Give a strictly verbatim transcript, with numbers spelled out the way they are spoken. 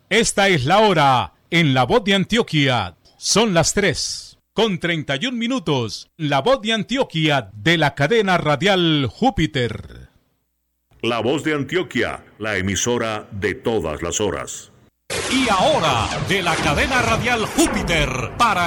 Esta es la hora en La Voz de Antioquia. Son las tres con treinta y un minutos. La Voz de Antioquia de la cadena radial Júpiter. La Voz de Antioquia, la emisora de todas las horas. Y ahora, de la cadena radial Júpiter, para